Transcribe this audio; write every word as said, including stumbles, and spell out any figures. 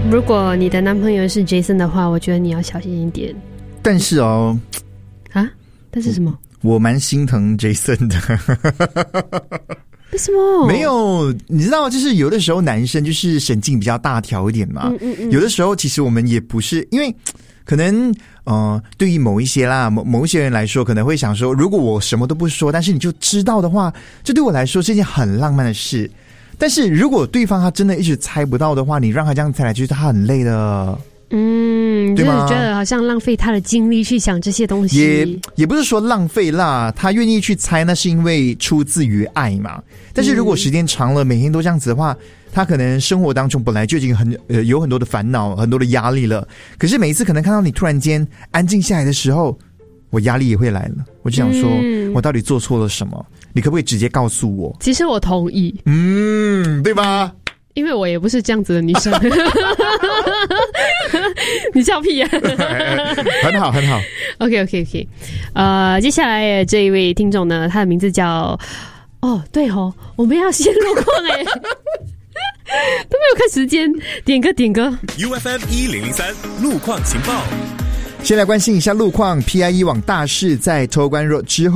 如果你的男朋友是 Jason 的话，我觉得你要小心一点。 但是哦， 啊？但是什么？ 我, 我蛮心疼 Jason 的。 为什么？ 没有，你知道，就是有的时候男生就是神经比较大条一点嘛。嗯嗯嗯。有的时候其实我们也不是，因为可能呃，对于某一些啦，某某一些人来说，可能会想说，如果我什么都不说，但是你就知道的话，这对我来说是一件很浪漫的事。但是如果对方他真的一直猜不到的话，你让他这样猜来，就是他很累的。 嗯，就是觉得好像浪费他的精力去想这些东西， 也也不是说浪费啦，他愿意去猜，那是因为出自于爱嘛。但是如果时间长了，每天都这样子的话，他可能生活当中本来就已经很呃有很多的烦恼，很多的压力了。可是每一次可能看到你突然间安静下来的时候，我压力也会来了。我就想说，嗯、我到底做错了什么？你可不可以直接告诉我？ 其实我同意， 嗯，对吧？ 因为我也不是这样子的女生。你笑屁啊。 很好很好。 OK OK OK。 呃，接下来这一位听众呢，他的名字叫哦对哦，我们要先路况哎。都没有看时间，点歌点歌。 U F M 一零零三路况情报。 先来关心一下路况。 P I E 往大市在托关 Road 之后